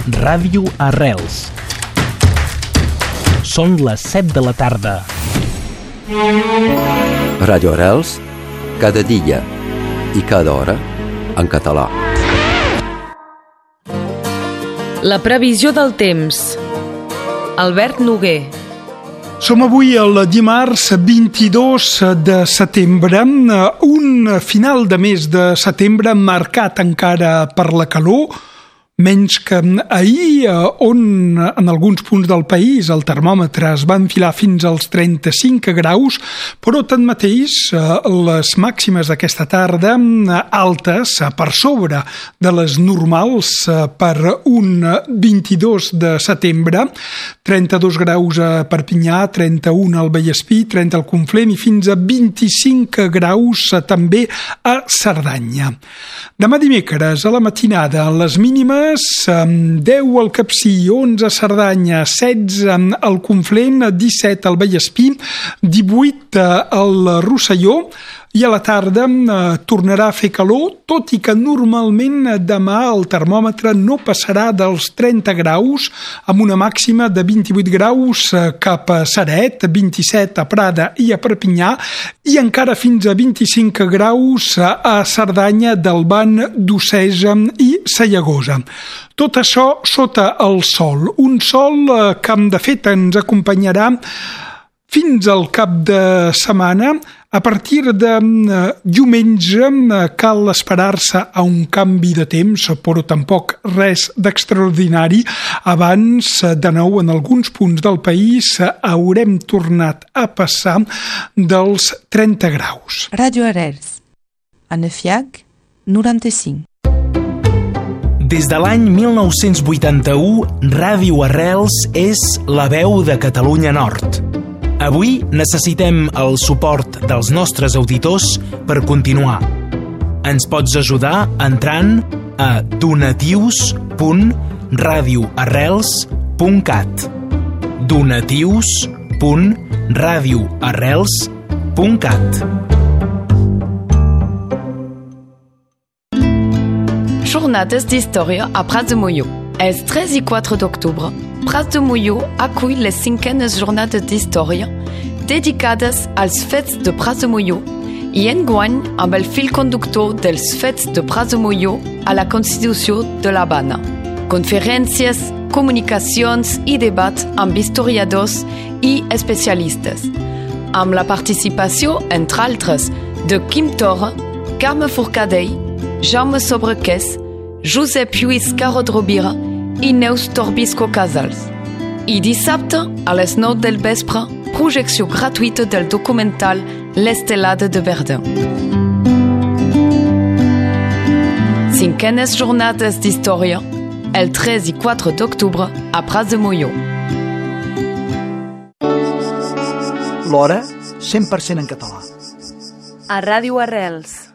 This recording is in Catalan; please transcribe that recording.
Ràdio Arrels. Són les 7 de la tarda. Ràdio Arrels, cada dia i cada hora, en català. La previsió del temps. Albert Noguer. Som avui el dimarts 22 de setembre, un final de mes de setembre marcat encara per la calor, menys que ahir, on en alguns punts del país el termòmetre es va enfilar fins als 35 graus, però tanmateix les màximes d'aquesta tarda altes, per sobre de les normals per un 22 de setembre, 32 graus a Perpinyà, 31 al Vallespí, 30 al Conflent i fins a 25 graus també a Cerdanya. Demà dimecres a la matinada, les mínimes 10 al Capcir, 11 a Cerdanya, 16 al Conflent, 17 al Vallespí, 18 al Rosselló, i a la tarda tornarà a fer calor, tot i que normalment demà el termòmetre no passarà dels 30 graus, amb una màxima de 28 graus cap a Ceret, 27 a Prada i a Perpinyà, i encara fins a 25 graus a Cerdanya, Delban, Dossesa i Sallagosa. Tot això sota el sol, un sol que de fet ens acompanyarà fins al cap de setmana. A partir de diumenge cal esperar-se a un canvi de temps, però tampoc res d'extraordinari. Abans, de nou, en alguns punts del país haurem tornat a passar dels 30 graus. Ràdio Arrels, a Nefiac, 95. Des de l'any 1981, Ràdio Arrels és la veu de Catalunya Nord. Avui necessitem el suport dels nostres auditors per continuar. Ens pots ajudar entrant a donatius.radioarrels.cat donatius.radioarrels.cat. Jornades d'història a Prats de Molló. Els 3 i 4 d'octubre, Prats de Molló acull les 5enes jornades d'història dedicades als fets de Prats de Molló i enguany amb el fil conductor dels fets de Prats de Molló a la Constitució de l'Havana. Conferències, comunicacions i debat amb historiadors i especialistes, amb la participació, entre altres, de Quim Torra, Carme Forcadell, Jaume Sobrequès, Josep Lluís Carod-Rovira i Neus Torbisco Casals. I dissabte, a les 9 del vespre, projecció gratuïta del documental L'Estelada de Verdun. 5enes jornades d'història, el 3 i 4 d'octubre a Prats de Molló. L'hora, 100% en català. A Ràdio Arrels.